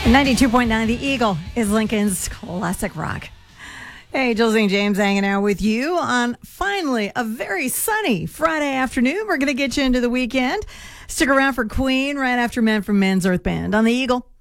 92.9 The Eagle is Lincoln's classic rock. Hey, Jill St. James hanging out with you on finally a very sunny Friday afternoon. We're going to get you into the weekend. Stick around for Queen right after Men from Men's Earth Band on The Eagle.